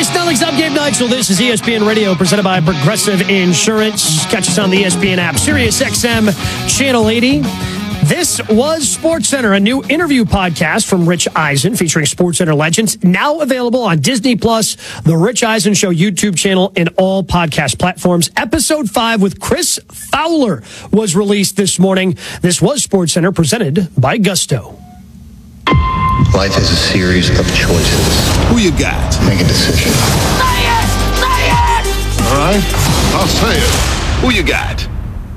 Snelling's up, Gabe Neitzel. This is ESPN Radio, presented by Progressive Insurance. Catch us on the ESPN app, Sirius XM, Channel 80. This was SportsCenter, a new interview podcast from Rich Eisen featuring SportsCenter legends, now available on Disney+, The Rich Eisen Show YouTube channel, and all podcast platforms. Episode 5 with Chris Fowler was released this morning. This was SportsCenter, presented by Gusto. Life is a series of choices. Who you got? Make a decision. Say it! Say it! All right, I'll say it. Who you got?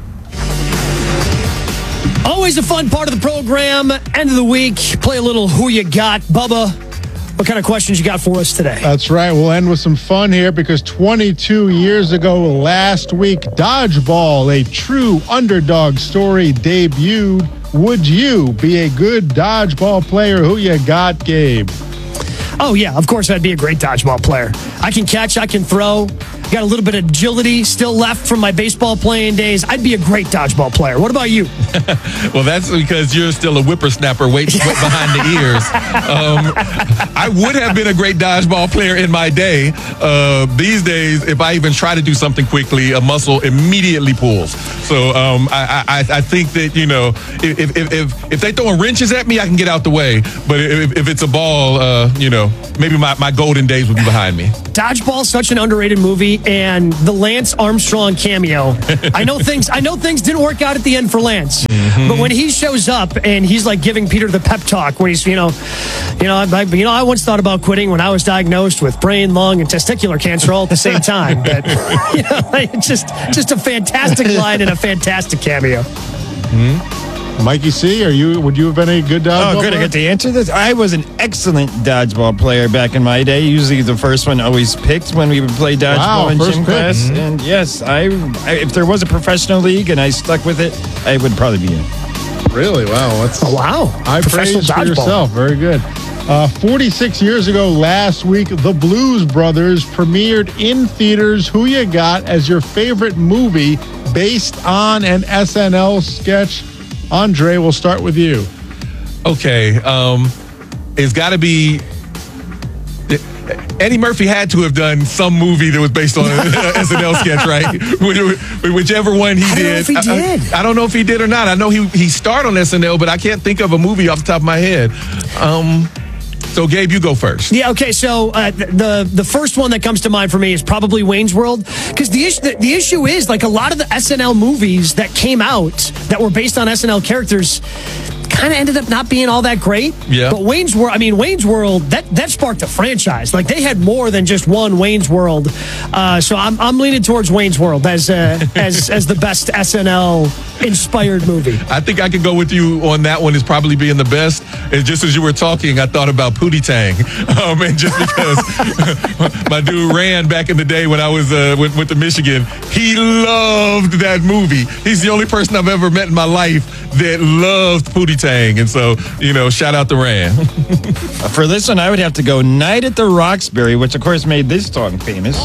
Always a fun part of the program. End of the week. Play a little Who You Got. Bubba, what kind of questions you got for us today? That's right. We'll end with some fun here because 22 years ago last week, Dodgeball, a true underdog story, debuted. Would you be a good dodgeball player? Who you got, Gabe? Oh, yeah. Of course, I'd be a great dodgeball player. I can catch. I can throw. Got a little bit of agility still left from my baseball playing days. I'd be a great dodgeball player. What about you? Well, that's because you're still a whippersnapper wait behind the ears. I would have been a great dodgeball player in my day. These days, if I even try to do something quickly, a muscle immediately pulls. So I think that, you know, if they're throwing wrenches at me, I can get out the way. But if it's a ball, you know, maybe my golden days would be behind me. Dodgeball's such an underrated movie, and the Lance Armstrong cameo. I know things didn't work out at the end for Lance, but when he shows up and he's like giving Peter the pep talk, when he's I once thought about quitting when I was diagnosed with brain, lung, and testicular cancer all at the same time. But it's just a fantastic line and a fantastic cameo. Mikey C, would you have been a good dodgeball player? Oh, good. I get to answer this. I was an excellent dodgeball player back in my day. Usually the first one always picked when we would play dodgeball in gym class. Mm-hmm. And yes, I if there was a professional league and I stuck with it, I would probably be in. Really? Wow. High praise for yourself. Very good. 46 years ago last week, The Blues Brothers premiered in theaters. Who you got as your favorite movie based on an SNL sketch? Andre, we'll start with you. Okay. It's got to be... Eddie Murphy had to have done some movie that was based on an SNL sketch, right? Whichever one he did. I don't know if he did or not. I know he starred on SNL, but I can't think of a movie off the top of my head. So, Gabe, you go first. Yeah, okay, so the first one that comes to mind for me is probably Wayne's World, because the issue is, like, a lot of the SNL movies that came out that were based on SNL characters kind of ended up not being all that great. Yeah. But Wayne's World, that sparked a franchise. Like, they had more than just one Wayne's World. So I'm leaning towards Wayne's World as the best SNL inspired movie. I think I could go with you on that one as probably being the best. And just as you were talking, I thought about Pootie Tang. And just because my dude ran back in the day when I was went to Michigan, he loved that movie. He's the only person I've ever met in my life that loved Pootie Tang. And so, you know, shout out to Rand. For this one, I would have to go Night at the Roxbury, which, of course, made this song famous.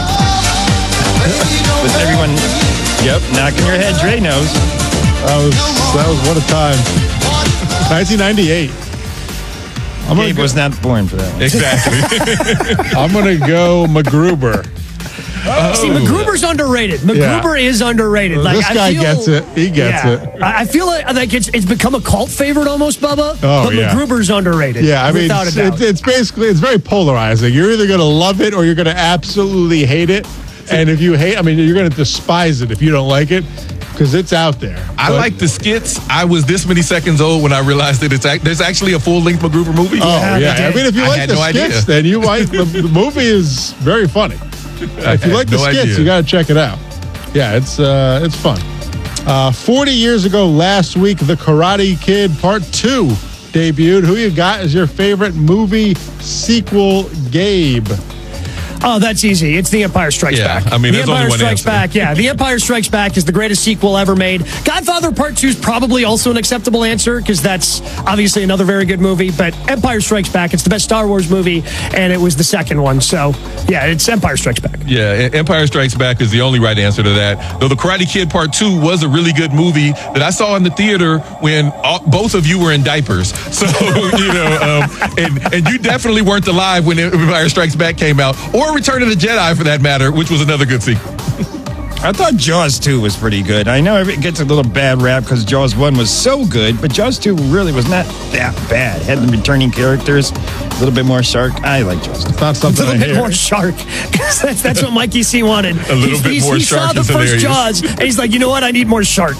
With everyone, knocking your head. Dre knows. That was what a time. 1998. Gabe was not born for that one. Exactly. I'm going to go MacGruber. See, MacGruber's underrated. MacGruber is underrated. Like, this guy gets it. He gets it. I feel like it's become a cult favorite almost, Bubba. Oh, but yeah. MacGruber's underrated. Yeah, I mean, without a doubt. it's basically, it's very polarizing. You're either going to love it or you're going to absolutely hate it. And if you hate, I mean, you're going to despise it if you don't like it, because it's out there. I like the skits. I was this many seconds old when I realized that there's actually a full-length MacGruber movie. Oh, yeah. I mean, if you like the skits, then you like the movie is very funny. If you like the skits, you got to check it out. Yeah, it's fun. 40 years ago last week, The Karate Kid Part 2 debuted. Who you got as your favorite movie sequel, Gabe? Oh, that's easy. It's The Empire Strikes Back. I mean, The Empire Strikes Back. Yeah, The Empire Strikes Back is the greatest sequel ever made. Godfather Part 2 is probably also an acceptable answer because that's obviously another very good movie. But Empire Strikes Back, it's the best Star Wars movie, and it was the second one. So, yeah, it's Empire Strikes Back. Yeah, Empire Strikes Back is the only right answer to that. Though The Karate Kid Part 2 was a really good movie that I saw in the theater when both of you were in diapers. So, you know, and you definitely weren't alive when Empire Strikes Back came out, or Or Return of the Jedi, for that matter, which was another good sequel. I thought Jaws 2 was pretty good. I know it gets a little bad rap because Jaws 1 was so good, but Jaws 2 really was not that bad. Had the returning characters, a little bit more shark. I like Jaws 2. It's not something a little bit more shark. that's what Mikey C wanted. A little bit more shark. He saw the first Jaws, and he's like, you know what? I need more shark.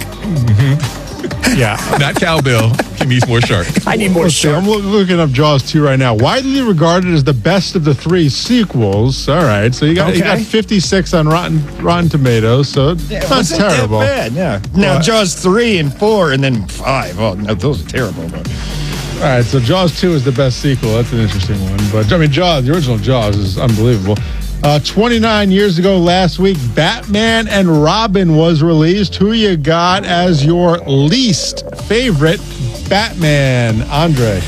Yeah. Not cowbell. He needs more shark. I need more shark. I'm looking up Jaws 2 right now. Widely regarded as the best of the 3 sequels. All right. So you got 56 on Rotten Tomatoes, so it's not terrible. That bad, yeah. Now, Jaws 3 and 4 and then 5. Oh, no, those are terrible. But. All right, so Jaws 2 is the best sequel. That's an interesting one. But, I mean, the original Jaws is unbelievable. 29 years ago last week, Batman and Robin was released. Who you got as your least favorite Batman, Andre?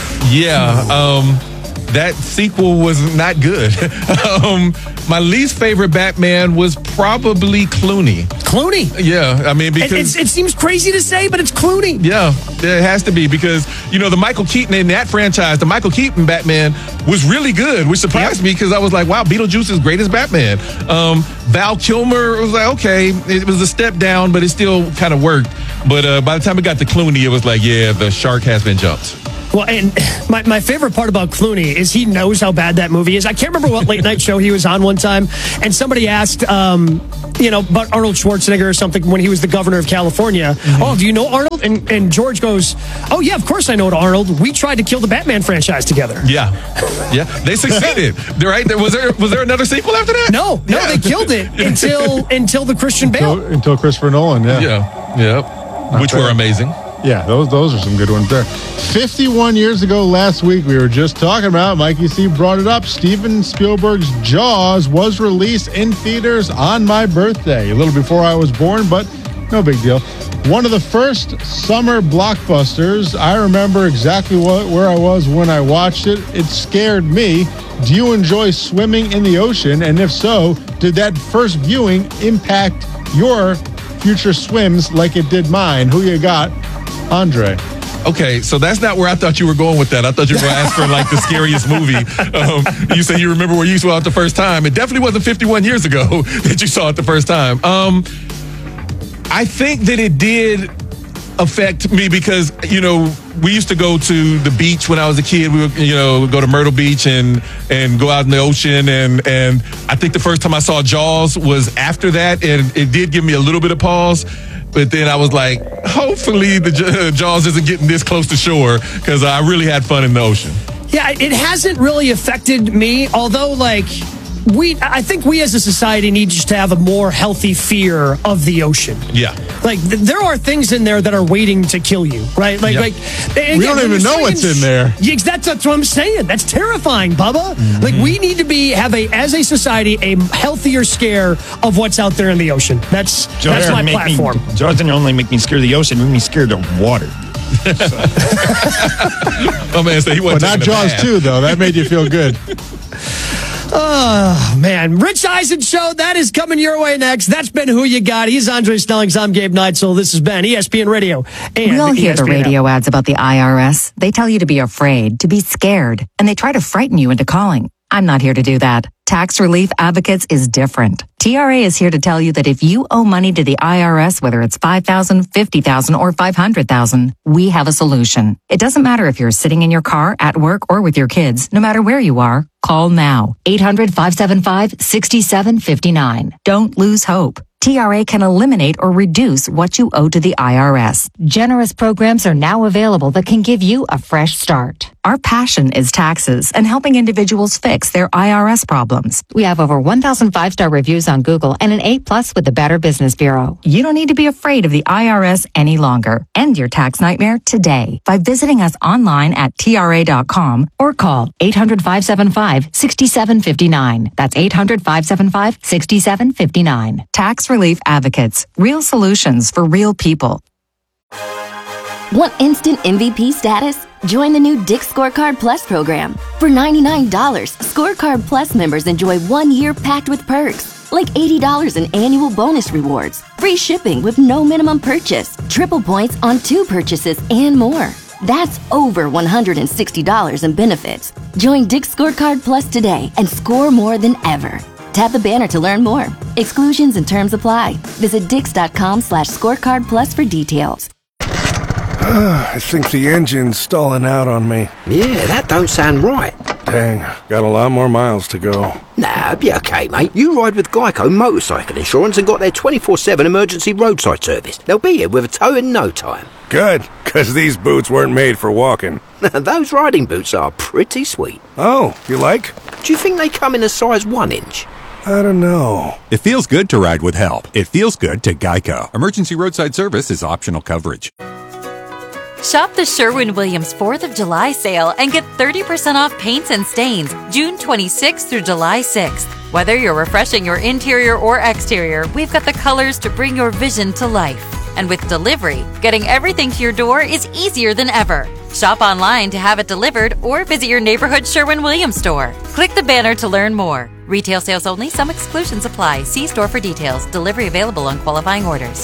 Yeah, that sequel was not good. My least favorite Batman was probably Clooney. Clooney? Yeah, I mean, because... It seems crazy to say, but it's Clooney. Yeah, it has to be because, the Michael Keaton in that franchise, the Michael Keaton Batman was really good, which surprised me because I was like, wow, Beetlejuice is great as Batman. Val Kilmer was like, okay, it was a step down, but it still kind of worked. But by the time it got to Clooney, it was like, yeah, the shark has been jumped. Well, and my favorite part about Clooney is he knows how bad that movie is. I can't remember what late night show he was on one time, and somebody asked, about Arnold Schwarzenegger or something when he was the governor of California. Mm-hmm. Oh, do you know Arnold? And George goes, oh, yeah, of course I know Arnold. We tried to kill the Batman franchise together. Yeah. They succeeded. Right? Was there another sequel after that? No, they killed it until the Christian Bale. Until Christopher Nolan, Yeah. Which were amazing. Yeah, those are some good ones there. 51 years ago last week, we were just talking about, Mikey C brought it up, Steven Spielberg's Jaws was released in theaters on my birthday, a little before I was born, but no big deal. One of the first summer blockbusters. I remember exactly where I was when I watched it. It scared me. Do you enjoy swimming in the ocean? And if so, did that first viewing impact your future swims like it did mine? Who you got? Andre. Okay, so that's not where I thought you were going with that. I thought you were going to ask for like the scariest movie. You said you remember where you saw it the first time. It definitely wasn't 51 years ago that you saw it the first time. I think that it did affect me because, we used to go to the beach when I was a kid. We would, go to Myrtle Beach and go out in the ocean. And I think the first time I saw Jaws was after that. And it did give me a little bit of pause. But then I was like, hopefully the Jaws isn't getting this close to shore because I really had fun in the ocean. Yeah, it hasn't really affected me, although, I think we as a society need just to have a more healthy fear of the ocean. Yeah. There are things in there that are waiting to kill you, right? We don't even know what's in there. That's what I'm saying. That's terrifying, Bubba. Mm-hmm. We need to as a society, a healthier scare of what's out there in the ocean. That's my platform. Jaws didn't only make me scared of the ocean, it made me scared of water. Oh, man, so he wasn't. But not Jaws 2, though. That made you feel good. Oh, man. Rich Eisen Show, that is coming your way next. That's been Who You Got. He's Andre Snellings. I'm Gabe Neitzel. This has been ESPN Radio. And we all hear the radio app. ads about the IRS. They tell you to be afraid, to be scared, and they try to frighten you into calling. I'm not here to do that. Tax Relief Advocates is different. TRA is here to tell you that if you owe money to the IRS, whether it's $5,000, $50,000, or $500,000, we have a solution. It doesn't matter if you're sitting in your car, at work, or with your kids. No matter where you are, call now. 800-575-6759. Don't lose hope. TRA can eliminate or reduce what you owe to the IRS. Generous programs are now available that can give you a fresh start. Our passion is taxes and helping individuals fix their IRS problems. We have over 1,000 5-star reviews on Google and an A+ with the Better Business Bureau. You don't need to be afraid of the IRS any longer. End your tax nightmare today by visiting us online at TRA.com or call 800-575-6759. That's 800-575-6759. Tax Relief Advocates. Real solutions for real people. Want instant MVP status? Join the new Dick's Scorecard Plus program. For $99, Scorecard Plus members enjoy 1 year packed with perks, like $80 in annual bonus rewards, free shipping with no minimum purchase, triple points on 2 purchases, and more. That's over $160 in benefits. Join Dick's Scorecard Plus today and score more than ever. Tap the banner to learn more. Exclusions and terms apply. Visit dix.com/scorecard plus for details. I think the engine's stalling out on me. Yeah, that don't sound right. Dang, got a lot more miles to go. Nah, be okay, mate. You ride with Geico Motorcycle Insurance and got their 24/7 emergency roadside service. They'll be here with a tow in no time. Good, because these boots weren't made for walking. Those riding boots are pretty sweet. Oh, you like? Do you think they come in a size 1 inch? I don't know. It feels good to ride with help. It feels good to Geico. Emergency roadside service is optional coverage. Shop the Sherwin-Williams 4th of July sale and get 30% off paints and stains June 26th through July 6th. Whether you're refreshing your interior or exterior, we've got the colors to bring your vision to life. And with delivery, getting everything to your door is easier than ever. Shop online to have it delivered or visit your neighborhood Sherwin-Williams store. Click the banner to learn more. Retail sales only. Some exclusions apply. See store for details. Delivery available on qualifying orders.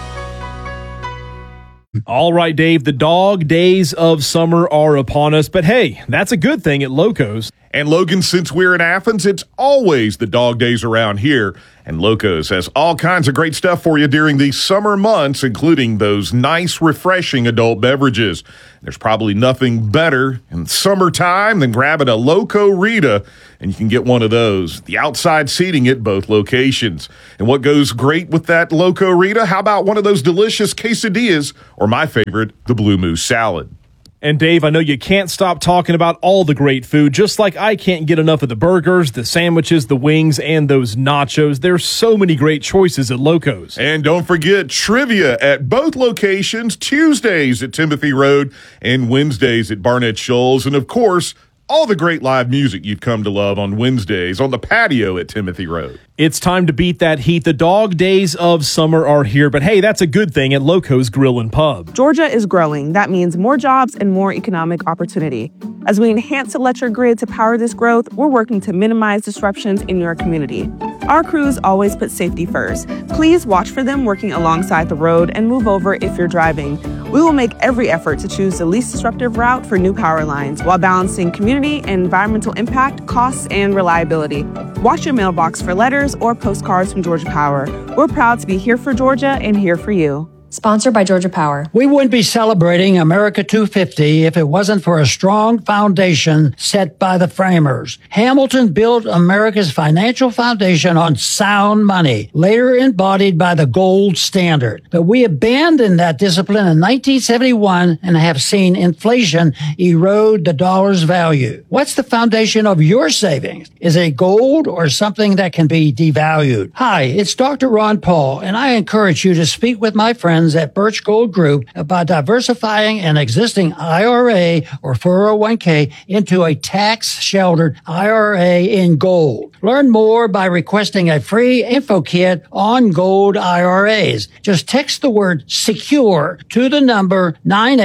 All right, Dave, the dog days of summer are upon us, but hey, that's a good thing at Locos. And Logan, since we're in Athens, it's always the dog days around here. And Locos has all kinds of great stuff for you during these summer months, including those nice, refreshing adult beverages. There's probably nothing better in summertime than grabbing a Loco Rita, and you can get one of those. The outside seating at both locations. And what goes great with that Loco Rita? How about one of those delicious quesadillas, or my favorite, the Blue Moose salad? And Dave, I know you can't stop talking about all the great food, just like I can't get enough of the burgers, the sandwiches, the wings, and those nachos. There's so many great choices at Locos. And don't forget trivia at both locations, Tuesdays at Timothy Road and Wednesdays at Barnett Shoals. And of course, all the great live music you've come to love on Wednesdays on the patio at Timothy Road. It's time to beat that heat. The dog days of summer are here, but hey, that's a good thing at Locos Grill and Pub. Georgia is growing. That means more jobs and more economic opportunity. As we enhance the electric grid to power this growth, we're working to minimize disruptions in your community. Our crews always put safety first. Please watch for them working alongside the road and move over if you're driving. We will make every effort to choose the least disruptive route for new power lines while balancing community and environmental impact, costs, and reliability. Watch your mailbox for letters or postcards from Georgia Power. We're proud to be here for Georgia and here for you. Sponsored by Georgia Power. We wouldn't be celebrating America 250 if it wasn't for a strong foundation set by the framers. Hamilton built America's financial foundation on sound money, later embodied by the gold standard. But we abandoned that discipline in 1971 and have seen inflation erode the dollar's value. What's the foundation of your savings? Is it gold or something that can be devalued? Hi, it's Dr. Ron Paul, and I encourage you to speak with my friends at Birch Gold Group about diversifying an existing IRA or 401k into a tax-sheltered IRA in gold. Learn more by requesting a free info kit on gold IRAs. Just text the word SECURE to the number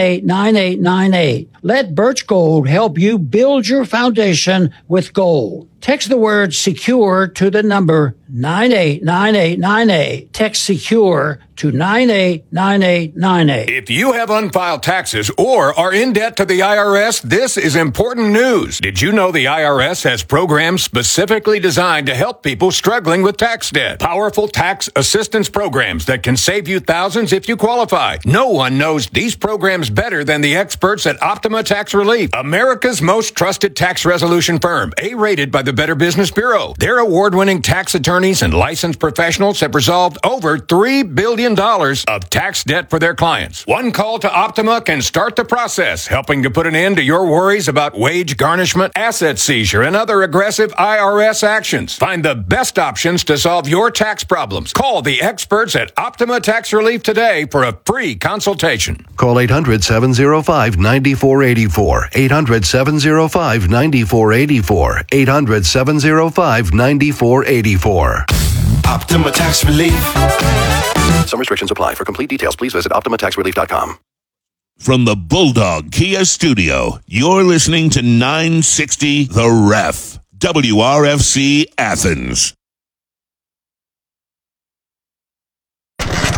989898. Let Birch Gold help you build your foundation with gold. Text the word SECURE to the number 989898. Text SECURE to 989898. If you have unfiled taxes or are in debt to the IRS, this is important news. Did you know the IRS has programs specifically designed to help people struggling with tax debt? Powerful tax assistance programs that can save you thousands if you qualify. No one knows these programs better than the experts at Optima Tax Relief, America's most trusted tax resolution firm, A-rated by the Better Business Bureau. Their award-winning tax attorneys and licensed professionals have resolved over $3 billion of tax debt for their clients. One call to Optima can start the process, helping to put an end to your worries about wage garnishment, asset seizure, and other aggressive IRS actions. Find the best options to solve your tax problems. Call the experts at Optima Tax Relief today for a free consultation. Call 800-705-9484. 800-705-9484. 800-705-9484. Optima Tax Relief. Some restrictions apply. For complete details, please visit OptimaTaxRelief.com. From the Bulldog Kia Studio, you're listening to 960 The Ref, WRFC Athens.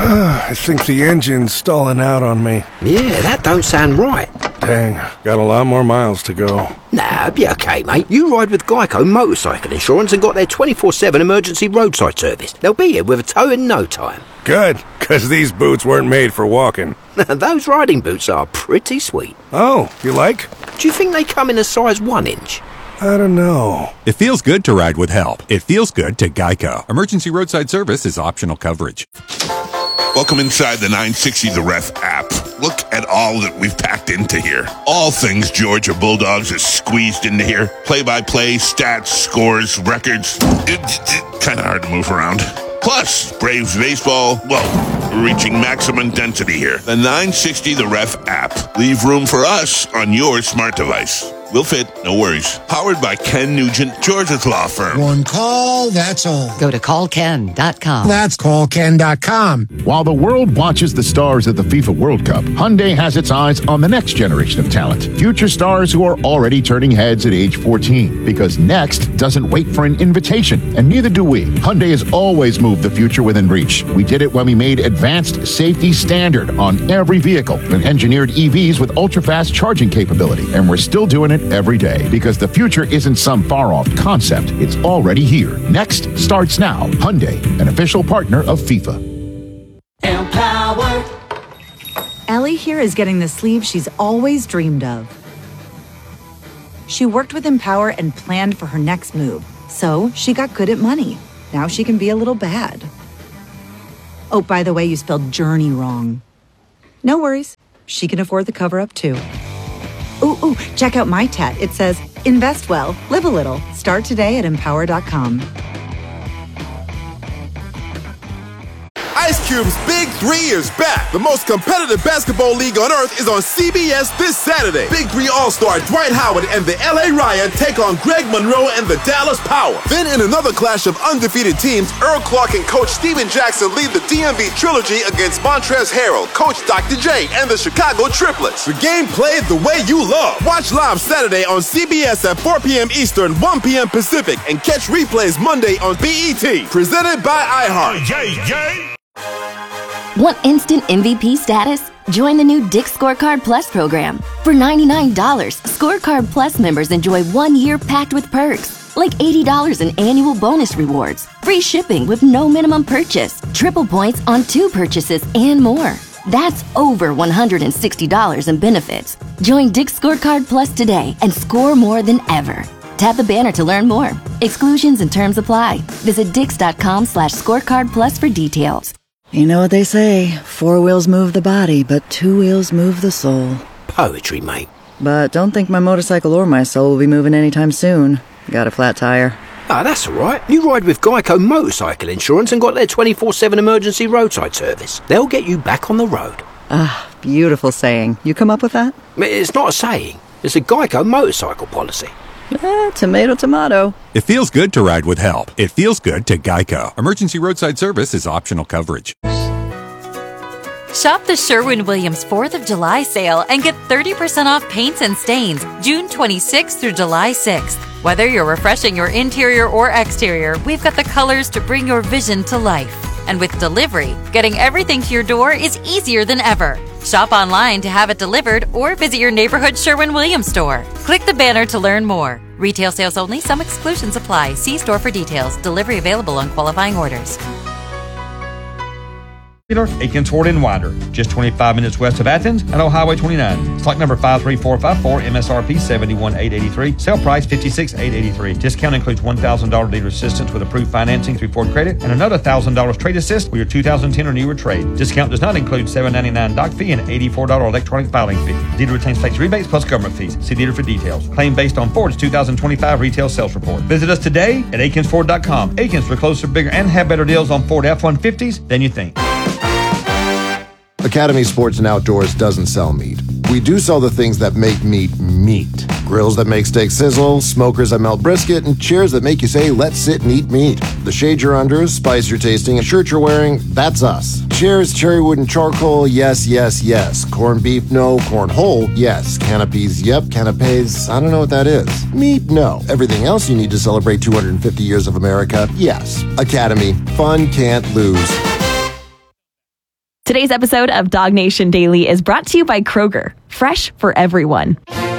I think the engine's stalling out on me. Yeah, that don't sound right. Dang, got a lot more miles to go. Nah, be okay, mate. You ride with Geico Motorcycle Insurance and got their 24/7 emergency roadside service. They'll be here with a tow in no time. Good, because these boots weren't made for walking. Those riding boots are pretty sweet. Oh, you like? Do you think they come in a size 1 inch? I don't know. It feels good to ride with help. It feels good to Geico. Emergency roadside service is optional coverage. Welcome inside the 960 The Ref app. Look at all that we've packed into here. All things Georgia Bulldogs is squeezed into here. Play-by-play, stats, scores, records. It's kind of hard to move around. Plus, Braves baseball, well, reaching maximum density here. The 960 The Ref app. Leave room for us on your smart device. We'll fit, no worries. Powered by Ken Nugent, Georgia's law firm. One call, that's all. Go to callken.com. That's callken.com. While the world watches the stars at the FIFA World Cup, Hyundai has its eyes on the next generation of talent. Future stars who are already turning heads at age 14. Because next doesn't wait for an invitation, and neither do we. Hyundai has always moved the future within reach. We did it when we made advanced safety standard on every vehicle and engineered EVs with ultra-fast charging capability. And we're still doing it every day, because the future isn't some far-off concept. It's already here. Next starts now. Hyundai, an official partner of FIFA. Empower. Ellie here is getting the sleeve she's always dreamed of. She worked with Empower and planned for her next move, so she got good at money. Now she can be a little bad. Oh, by the way, you spelled journey wrong. No worries. She can afford the cover-up too. Ooh, check out my tat. It says, invest well, live a little. Start today at empower.com. Ice Cube's Big 3 is back. The most competitive basketball league on earth is on CBS this Saturday. Big 3 All-Star Dwight Howard and the LA Riot take on Greg Monroe and the Dallas Power. Then in another clash of undefeated teams, Earl Clark and Coach Steven Jackson lead the DMV Trilogy against Montrezl Harrell, Coach Dr. J, and the Chicago Triplets. The game played the way you love. Watch live Saturday on CBS at 4 p.m. Eastern, 1 p.m. Pacific, and catch replays Monday on BET. Presented by iHeart. Want instant MVP status? Join the new Dick's Scorecard Plus program. For $99, Scorecard Plus members enjoy 1 year packed with perks, like $80 in annual bonus rewards, free shipping with no minimum purchase, triple points on 2 purchases, and more. That's over $160 in benefits. Join Dick's Scorecard Plus today and score more than ever. Tap the banner to learn more. Exclusions and terms apply. Visit Dix.com/scorecard plus for details. You know what they say, 4 wheels move the body, but 2 wheels move the soul. Poetry, mate. But don't think my motorcycle or my soul will be moving anytime soon. Got a flat tire. Ah, that's all right. You ride with Geico Motorcycle Insurance and got their 24/7 emergency roadside service. They'll get you back on the road. Ah, beautiful saying. You come up with that? It's not a saying. It's a Geico motorcycle policy. Tomato, tomato. It feels good to ride with help. It feels good to Geico. Emergency roadside service is optional coverage. Shop the Sherwin-Williams 4th of July sale and get 30% off paints and stains June 26th through July 6th. Whether you're refreshing your interior or exterior, we've got the colors to bring your vision to life. And with delivery, getting everything to your door is easier than ever. Shop online to have it delivered or visit your neighborhood Sherwin-Williams store. Click the banner to learn more. Retail sales only. Some exclusions apply. See store for details. Delivery available on qualifying orders. Aikens Ford in Winder, just 25 minutes west of Athens and on Highway 29. Stock number 53454, MSRP 71883, sale price 56883. Discount includes $1,000 dealer assistance with approved financing through Ford Credit and another $1,000 trade assist with your 2010 or newer trade. Discount does not include $799 doc fee and $84 electronic filing fee. Dealer retains tax rebates plus government fees. See dealer for details. Claim based on Ford's 2025 retail sales report. Visit us today at AkinsFord.com. Akins, we're closer, bigger, and have better deals on Ford F-150s than you think. Academy Sports and Outdoors doesn't sell meat. We do sell the things that make meat meat. Grills that make steak sizzle, smokers that melt brisket, and chairs that make you say, let's sit and eat meat. The shade you're under, spice you're tasting, and shirt you're wearing, that's us. Chairs, cherry wood, and charcoal, yes, yes, yes. Corned beef, no. Corn whole, yes. Canopies, yep. Canapes, I don't know what that is. Meat, no. Everything else you need to celebrate 250 years of America, yes. Academy, fun can't lose. Today's episode of Dog Nation Daily is brought to you by Kroger, fresh for everyone.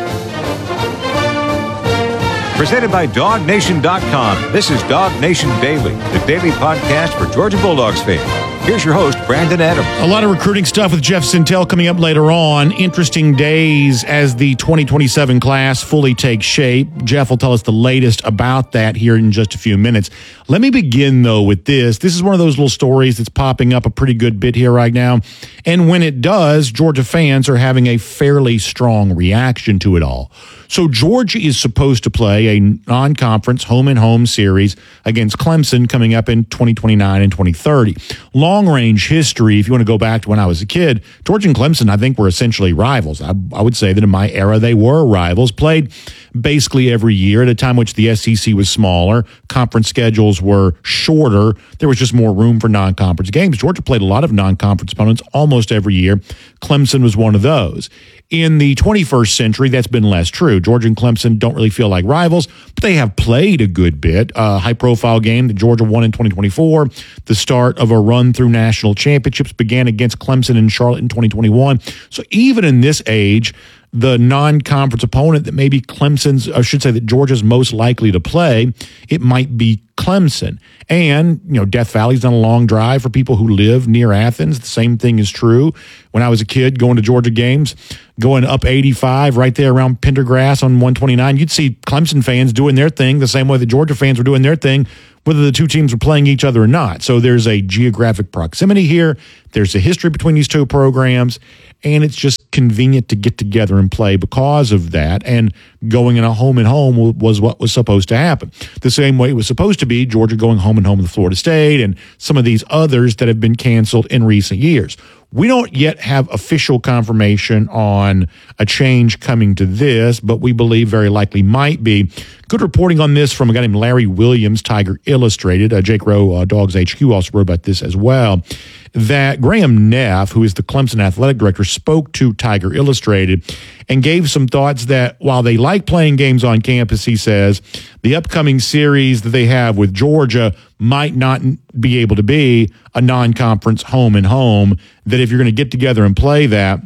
Presented by DogNation.com. This is Dog Nation Daily, the daily podcast for Georgia Bulldogs fans. Here's your host, Brandon Adams. A lot of recruiting stuff with Jeff Sintel coming up later on. Interesting days as the 2027 class fully takes shape. Jeff will tell us the latest about that here in just a few minutes. Let me begin, though, with this. This is one of those little stories that's popping up a pretty good bit here right now. And when it does, Georgia fans are having a fairly strong reaction to it all. So Georgia is supposed to play a non-conference home-and-home series against Clemson coming up in 2029 and 2030. Long-range history, if you want to go back to when I was a kid, Georgia and Clemson, I think, were essentially rivals. I would say that in my era, they were rivals, played basically every year at a time which the SEC was smaller. Conference schedules were shorter. There was just more room for non-conference games. Georgia played a lot of non-conference opponents almost every year. Clemson was one of those. In the 21st century, that's been less true. Georgia and Clemson don't really feel like rivals, but they have played a good bit. A high-profile game that Georgia won in 2024. The start of a run through national championships began against Clemson and Charlotte in 2021. So even in this age, the non-conference opponent that maybe Clemson's, I should say that Georgia's most likely to play, it might be Clemson. And, Death Valley's done a long drive for people who live near Athens. The same thing is true. When I was a kid going to Georgia games, going up 85 right there around Pendergrass on 129, you'd see Clemson fans doing their thing the same way the Georgia fans were doing their thing, whether the two teams were playing each other or not. So there's a geographic proximity here. There's a history between these two programs, and it's just convenient to get together and play because of that. And going in a home and home was what was supposed to happen. The same way it was supposed to be, Georgia going home and home with Florida State and some of these others that have been canceled in recent years. We don't yet have official confirmation on a change coming to this, but we believe very likely might be. Good reporting on this from a guy named Larry Williams, Tiger Illustrated. Jake Rowe, Dogs HQ, also wrote about this as well, that Graham Neff, who is the Clemson athletic director, spoke to Tiger Illustrated and gave some thoughts that while they like playing games on campus, he says, the upcoming series that they have with Georgia might not be able to be a non-conference home and home, that if you're going to get together and play that,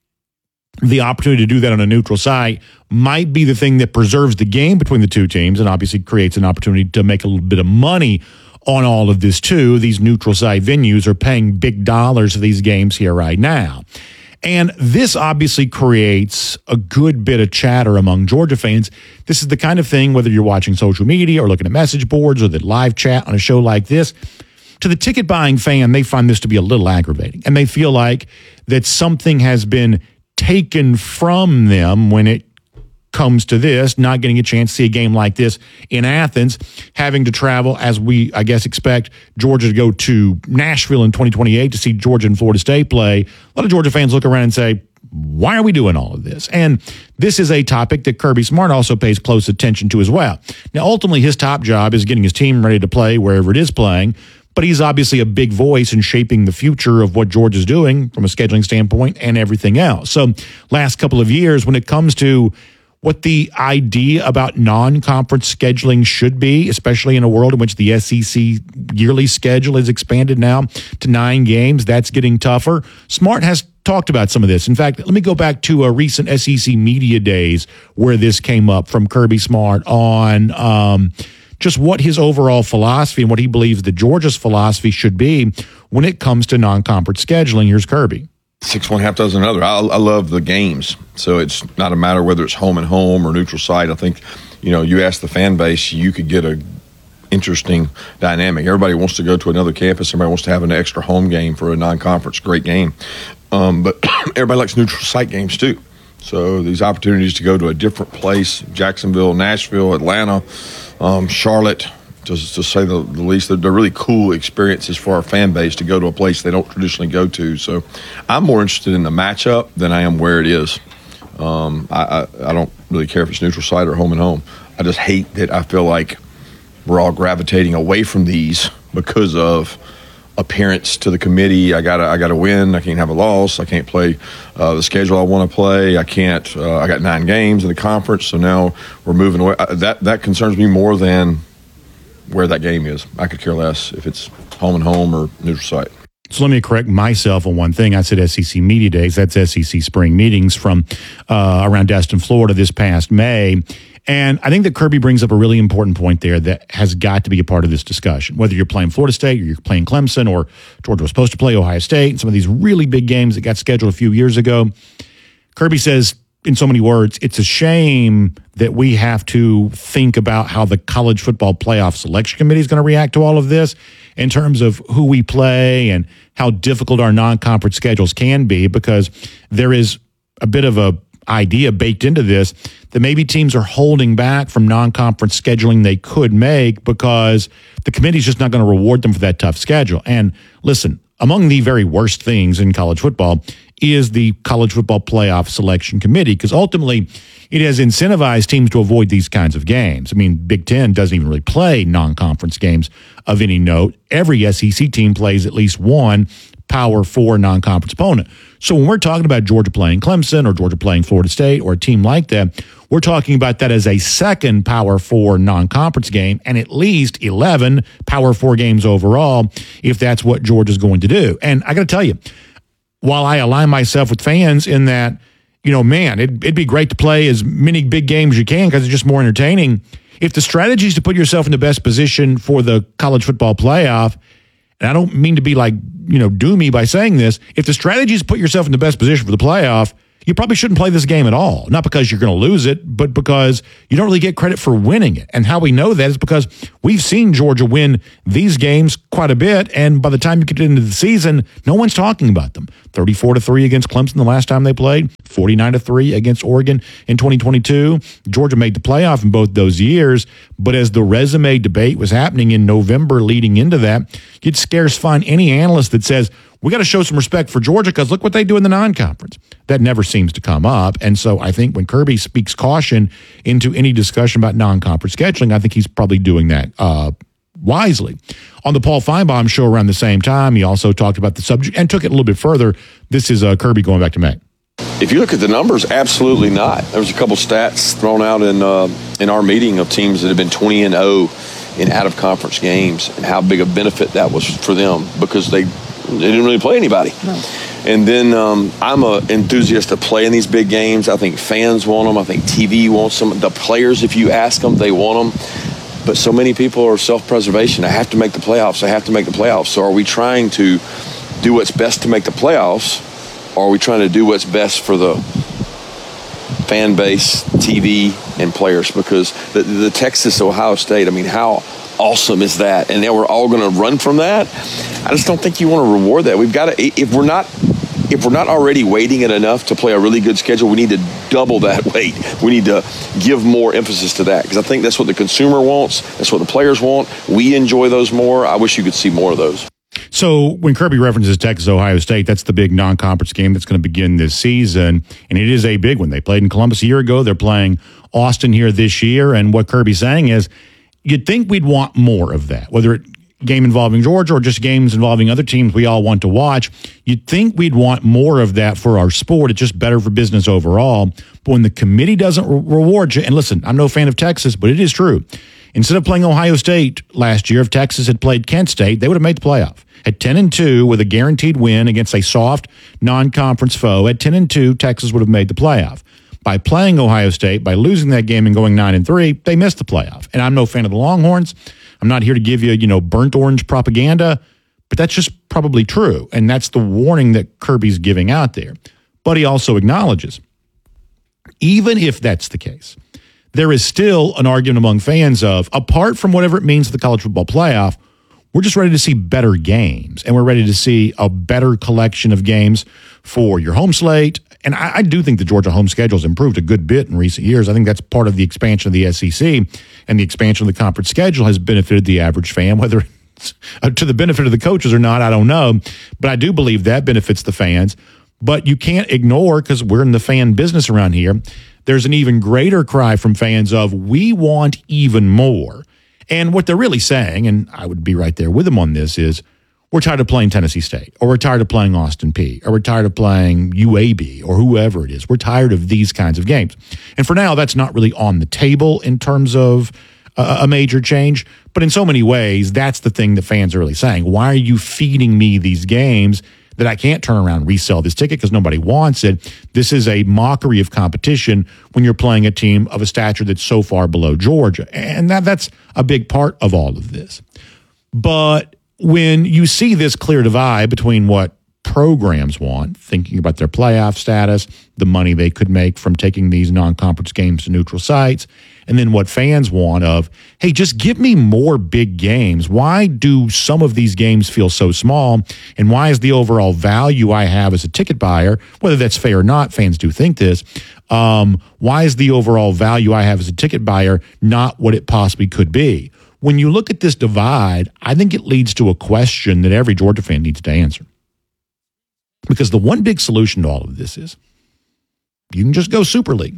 the opportunity to do that on a neutral site might be the thing that preserves the game between the two teams and obviously creates an opportunity to make a little bit of money on all of this too. These neutral site venues are paying big dollars for these games here right now. And this obviously creates a good bit of chatter among Georgia fans. This is the kind of thing, whether you're watching social media or looking at message boards or the live chat on a show like this, to the ticket buying fan, they find this to be a little aggravating. And they feel like that something has been taken from them when it comes to this, not getting a chance to see a game like this in Athens, having to travel, as we, I guess, expect Georgia to go to Nashville in 2028 to see Georgia and Florida State play. A lot of Georgia fans look around and say, why are we doing all of this? And this is a topic that Kirby Smart also pays close attention to as well. Now, ultimately, his top job is getting his team ready to play wherever it is playing, but he's obviously a big voice in shaping the future of what Georgia's doing from a scheduling standpoint and everything else. So last couple of years, when it comes to what the idea about non-conference scheduling should be, especially in a world in which the SEC yearly schedule is expanded now to 9 games, that's getting tougher. Smart has talked about some of this. In fact, let me go back to a recent SEC media days where this came up from Kirby Smart on just what his overall philosophy and what he believes that Georgia's philosophy should be when it comes to non-conference scheduling. Here's Kirby. 6 1/2 dozen another. I love the games, so it's not a matter whether it's home and home or neutral site. I think, you ask the fan base, you could get a interesting dynamic. Everybody wants to go to another campus. Everybody wants to have an extra home game for a non-conference. Great game, but everybody likes neutral site games too. So these opportunities to go to a different place, Jacksonville, Nashville, Atlanta, Charlotte, to say the least, they're really cool experiences for our fan base to go to a place they don't traditionally go to. So I'm more interested in the matchup than I am where it is. I don't really care if it's neutral site or home and home. I just hate that I feel like we're all gravitating away from these because of appearance to the committee. I gotta win. I can't have a loss. I can't play the schedule I want to play. I can't. I got 9 games in the conference, so now we're moving away. That concerns me more than where that game is. I could care less if it's home and home or neutral site. So let me correct myself on one thing. I said SEC Media Days. That's SEC Spring Meetings from around Destin, Florida this past May. And I think that Kirby brings up a really important point there that has got to be a part of this discussion. Whether you're playing Florida State or you're playing Clemson or Georgia was supposed to play Ohio State, and some of these really big games that got scheduled a few years ago, Kirby says, in so many words, it's a shame that we have to think about how the College Football Playoff Selection Committee is going to react to all of this in terms of who we play and how difficult our non-conference schedules can be, because there is a bit of a idea baked into this that maybe teams are holding back from non-conference scheduling they could make because the committee's just not going to reward them for that tough schedule. And listen, among the very worst things in college football is the College Football Playoff Selection Committee, because ultimately it has incentivized teams to avoid these kinds of games. I mean, Big Ten doesn't even really play non-conference games of any note. Every SEC team plays at least one Power 4 non-conference opponent. So when we're talking about Georgia playing Clemson or Georgia playing Florida State or a team like that, we're talking about that as a second Power 4 non-conference game and at least 11 Power 4 games overall if that's what Georgia's going to do. And I got to tell you, while I align myself with fans in that, you know, man, it'd be great to play as many big games as you can because it's just more entertaining. If the strategy is to put yourself in the best position for the college football playoff, and I don't mean to be like, you know, doomy by saying this, if the strategy is to put yourself in the best position for the playoff, you probably shouldn't play this game at all. Not because you're going to lose it, but because you don't really get credit for winning it. And how we know that is because we've seen Georgia win these games quite a bit, and by the time you get into the season, no one's talking about them. 34-3 against Clemson the last time they played, 49-3 against Oregon in 2022. Georgia made the playoff in both those years, but as the resume debate was happening in November leading into that, you'd scarce find any analyst that says, we got to show some respect for Georgia because look what they do in the non-conference. That never seems to come up. And so I think when Kirby speaks caution into any discussion about non-conference scheduling, I think he's probably doing that wisely. On the Paul Feinbaum show around the same time, he also talked about the subject and took it a little bit further. This is Kirby going back to May. If you look at the numbers, absolutely not. There was a couple stats thrown out in our meeting of teams that have been 20-0 in out-of-conference games and how big a benefit that was for them because they didn't really play anybody. No. And then I'm an enthusiast of playing these big games. I think fans want them. I think TV wants them. The players, if you ask them, they want them. But so many people are self-preservation. I have to make the playoffs. I have to make the playoffs. So are we trying to do what's best to make the playoffs, or are we trying to do what's best for the fan base, TV, and players? Because the Texas-Ohio State, I mean, how awesome is that? And now we're all going to run from that? I just don't think you want to reward that. We've got to, if we're not already weighting it enough to play a really good schedule, we need to double that weight. We need to give more emphasis to that because I think that's what the consumer wants. That's what the players want. We enjoy those more. I wish you could see more of those. So when Kirby references Texas-Ohio State, that's the big non-conference game that's going to begin this season, and it is a big one. They played in Columbus a year ago. They're playing Austin here this year, and what Kirby's saying is you'd think we'd want more of that, whether it game involving Georgia or just games involving other teams we all want to watch. You'd think we'd want more of that for our sport. It's just better for business overall. But when the committee doesn't reward you, and listen, I'm no fan of Texas, but it is true. Instead of playing Ohio State last year, if Texas had played Kent State, they would have made the playoff. At 10-2 with a guaranteed win against a soft non-conference foe, at 10-2, Texas would have made the playoff. By playing Ohio State, by losing that game and going 9-3, they missed the playoff. And I'm no fan of the Longhorns. I'm not here to give you, burnt orange propaganda, but that's just probably true. And that's the warning that Kirby's giving out there. But he also acknowledges, even if that's the case, there is still an argument among fans of, apart from whatever it means to the college football playoff, we're just ready to see better games, and we're ready to see a better collection of games for your home slate. And I do think the Georgia home schedule has improved a good bit in recent years. I think that's part of the expansion of the SEC, and the expansion of the conference schedule has benefited the average fan, whether it's to the benefit of the coaches or not, I don't know. But I do believe that benefits the fans. But you can't ignore, because we're in the fan business around here, there's an even greater cry from fans of, we want even more. And what they're really saying, and I would be right there with them on this, is we're tired of playing Tennessee State, or we're tired of playing Austin Peay, or we're tired of playing UAB, or whoever it is. We're tired of these kinds of games. And for now, that's not really on the table in terms of a major change. But in so many ways, that's the thing that fans are really saying. Why are you feeding me these games that I can't turn around and resell this ticket because nobody wants it? This is a mockery of competition when you're playing a team of a stature that's so far below Georgia. And that's a big part of all of this. But when you see this clear divide between what programs want, thinking about their playoff status, the money they could make from taking these non-conference games to neutral sites, and then what fans want of, hey, just give me more big games. Why do some of these games feel so small? And why is the overall value I have as a ticket buyer, whether that's fair or not, fans do think this, why is the overall value I have as a ticket buyer not what it possibly could be? When you look at this divide, I think it leads to a question that every Georgia fan needs to answer. Because the one big solution to all of this is you can just go Super League.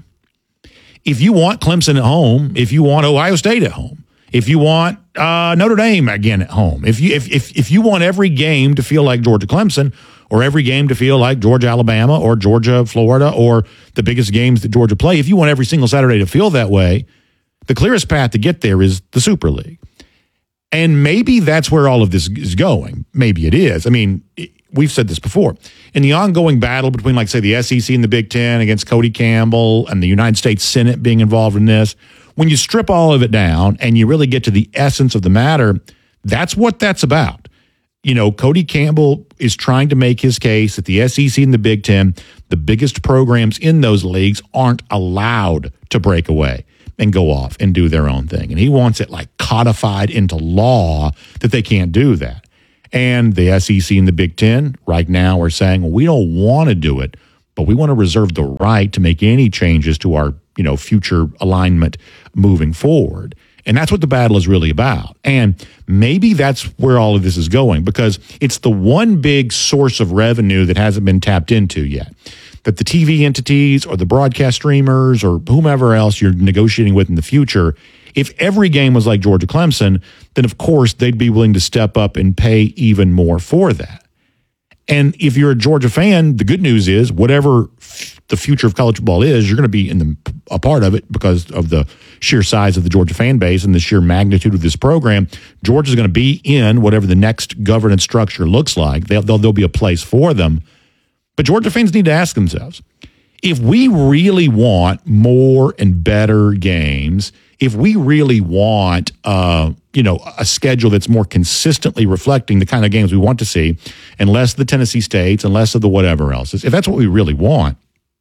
If you want Clemson at home, if you want Ohio State at home, if you want Notre Dame again at home, if you want every game to feel like Georgia Clemson, or every game to feel like Georgia Alabama or Georgia Florida, or the biggest games that Georgia play, if you want every single Saturday to feel that way, the clearest path to get there is the Super League. And maybe that's where all of this is going. Maybe it is. I mean, we've said this before. In the ongoing battle between, like, say, the SEC and the Big Ten against Cody Campbell and the United States Senate being involved in this, when you strip all of it down and you really get to the essence of the matter, that's what that's about. You know, Cody Campbell is trying to make his case that the SEC and the Big Ten, the biggest programs in those leagues, aren't allowed to break away and go off and do their own thing. And he wants it like codified into law that they can't do that. And the SEC and the Big Ten right now are saying, well, we don't want to do it, but we want to reserve the right to make any changes to our, future alignment moving forward. And that's what the battle is really about. And maybe that's where all of this is going, because it's the one big source of revenue that hasn't been tapped into yet, that the TV entities or the broadcast streamers or whomever else you're negotiating with in the future, if every game was like Georgia Clemson, then of course they'd be willing to step up and pay even more for that. And if you're a Georgia fan, the good news is whatever the future of college football is, you're going to be a part of it because of the sheer size of the Georgia fan base and the sheer magnitude of this program. Georgia's going to be in whatever the next governance structure looks like. There'll be a place for them. But Georgia fans need to ask themselves, if we really want more and better games, if we really want a schedule that's more consistently reflecting the kind of games we want to see, and less of the Tennessee States and less of the whatever else, if that's what we really want,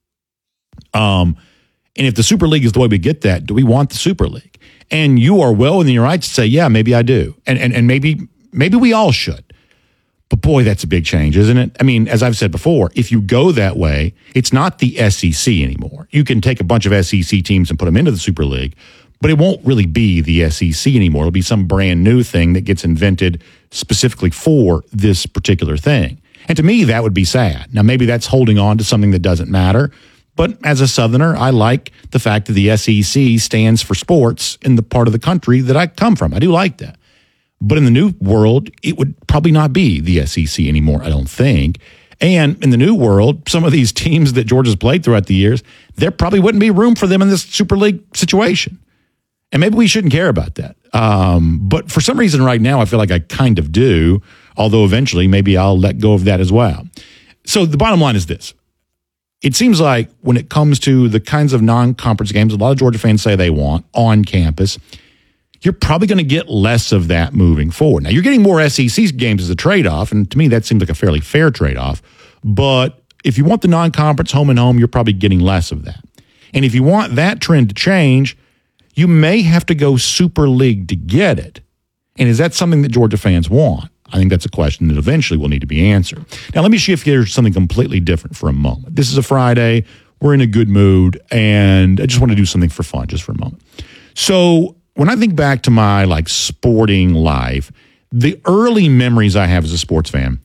and if the Super League is the way we get that, do we want the Super League? And you are well within your rights to say, yeah, maybe I do, and maybe we all should. But boy, that's a big change, isn't it? I mean, as I've said before, if you go that way, it's not the SEC anymore. You can take a bunch of SEC teams and put them into the Super League, but it won't really be the SEC anymore. It'll be some brand new thing that gets invented specifically for this particular thing. And to me, that would be sad. Now, maybe that's holding on to something that doesn't matter. But as a Southerner, I like the fact that the SEC stands for sports in the part of the country that I come from. I do like that. But in the new world, it would probably not be the SEC anymore, I don't think. And in the new world, some of these teams that Georgia's played throughout the years, there probably wouldn't be room for them in this Super League situation. And maybe we shouldn't care about that. But for some reason right now, I feel like I kind of do, although eventually maybe I'll let go of that as well. So the bottom line is this. It seems like when it comes to the kinds of non-conference games a lot of Georgia fans say they want on campus, you're probably going to get less of that moving forward. Now, you're getting more SEC games as a trade-off, and to me that seems like a fairly fair trade-off. But if you want the non-conference home and home, you're probably getting less of that. And if you want that trend to change, you may have to go Super League to get it. And is that something that Georgia fans want? I think that's a question that eventually will need to be answered. Now, let me shift gears to something completely different for a moment. This is a Friday. We're in a good mood, and I just want to do something for fun just for a moment. So when I think back to my sporting life, the early memories I have as a sports fan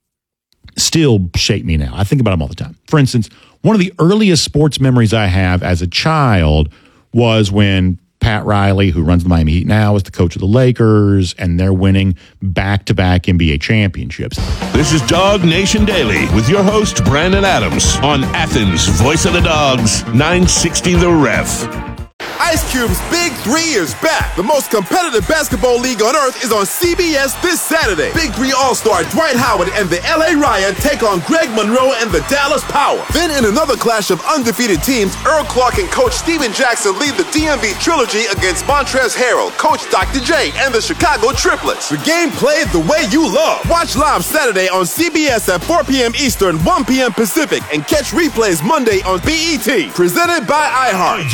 still shape me now. I think about them all the time. For instance, one of the earliest sports memories I have as a child was when Pat Riley, who runs the Miami Heat now, is the coach of the Lakers, and they're winning back-to-back NBA championships. This is Dog Nation Daily with your host, Brandon Adams, on Athens' Voice of the Dogs, 960 The Ref. Ice Cube's Big 3 is back. The most competitive basketball league on earth is on CBS this Saturday. Big 3 All-Star Dwight Howard and the LA Ryan take on Greg Monroe and the Dallas Power. Then in another clash of undefeated teams, Earl Clark and Coach Steven Jackson lead the DMV Trilogy against Montrezl Harrell, Coach Dr. J, and the Chicago Triplets. The game played the way you love. Watch live Saturday on CBS at 4 p.m. Eastern, 1 p.m. Pacific, and catch replays Monday on BET. Presented by iHeart.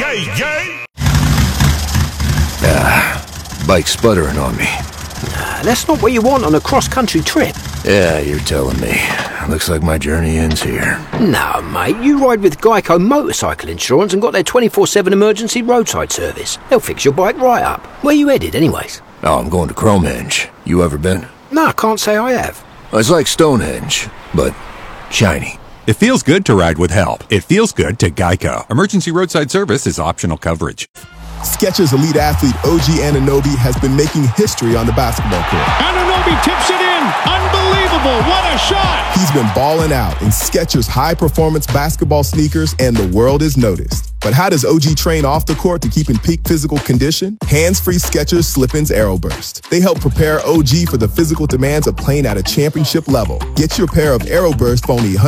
Bike sputtering on me. That's not what you want on a cross-country trip. Yeah, you're telling me. Looks like my journey ends here. No, mate, you ride with Geico Motorcycle Insurance and got their 24/7 emergency roadside service. They'll fix your bike right up. Where you headed, anyways? Oh, I'm going to Cromenge. You ever been? No, I can't say I have. It's like Stonehenge, but shiny. It feels good to ride with help. It feels good to Geico. Emergency roadside service is optional coverage. Skechers elite athlete OG Anunoby has been making history on the basketball court. Anunoby tips it in. Unbelievable. What a shot. He's been balling out in Skechers high-performance basketball sneakers, and the world has noticed. But how does OG train off the court to keep in peak physical condition? Hands-free Skechers Slip-ins Aeroburst. They help prepare OG for the physical demands of playing at a championship level. Get your pair of Aeroburst for only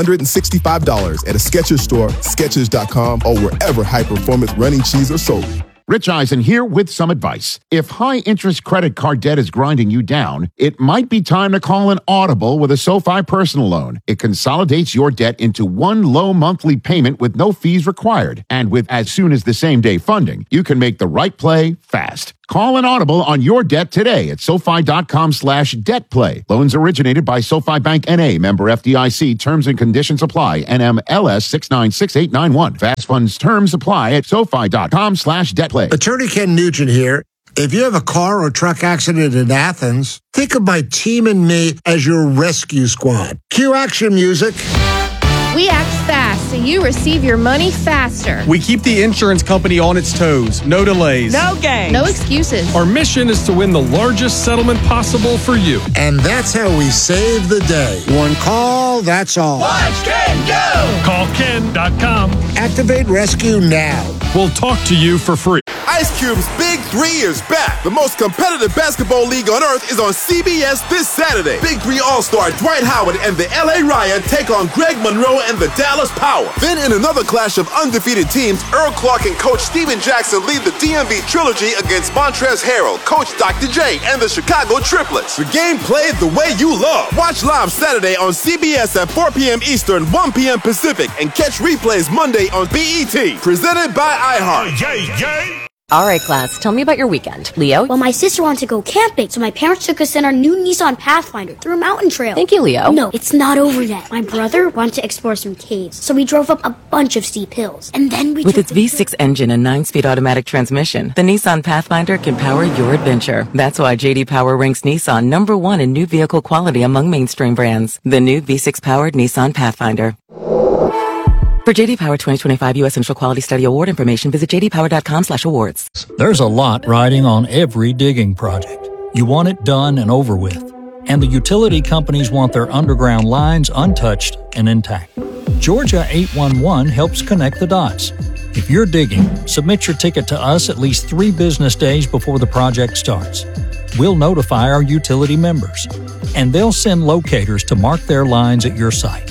$165 at a Skechers store, Skechers.com, or wherever high-performance running shoes are sold. Rich Eisen here with some advice. If high-interest credit card debt is grinding you down, it might be time to call an audible with a SoFi personal loan. It consolidates your debt into one low monthly payment with no fees required. And with as soon as the same-day funding, you can make the right play fast. Call an audible on your debt today at SoFi.com/debtplay. Loans originated by SoFi Bank N.A., member FDIC. Terms and conditions apply. NMLS 696891. Fast funds terms apply at SoFi.com/debtplay. Attorney Ken Nugent here. If you have a car or truck accident in Athens, think of my team and me as your rescue squad. Cue action music. We act fast so you receive your money faster. We keep the insurance company on its toes. No delays. No games. No excuses. Our mission is to win the largest settlement possible for you. And that's how we save the day. One call, that's all. Watch Ken go! Call Ken.com. Activate rescue now. We'll talk to you for free. Ice Cube's Big 3 is back. The most competitive basketball league on earth is on CBS this Saturday. Big 3 All-Star Dwight Howard and the LA Ryan take on Greg Monroe and the Dallas Power. Then in another clash of undefeated teams, Earl Clark and Coach Steven Jackson lead the DMV Trilogy against Montrezl Harrell, Coach Dr. J, and the Chicago Triplets. The game played the way you love. Watch live Saturday on CBS at 4 p.m. Eastern, 1 p.m. Pacific, and catch replays Monday on BET. Presented by iHeart. All right, class, tell me about your weekend. Leo? Well, my sister wanted to go camping, so my parents took us in our new Nissan Pathfinder through a mountain trail. Thank you, Leo. No, it's not over yet. My brother wanted to explore some caves, so we drove up a bunch of steep hills. And then we With its V6 engine and 9-speed automatic transmission, the Nissan Pathfinder can power your adventure. That's why J.D. Power ranks Nissan #1 in new vehicle quality among mainstream brands. The new V6-powered Nissan Pathfinder. For J.D. Power 2025 U.S. Central Quality Study Award information, visit jdpower.com/awards. There's a lot riding on every digging project. You want it done and over with. And the utility companies want their underground lines untouched and intact. Georgia 811 helps connect the dots. If you're digging, submit your ticket to us at least 3 business days before the project starts. We'll notify our utility members, and they'll send locators to mark their lines at your site.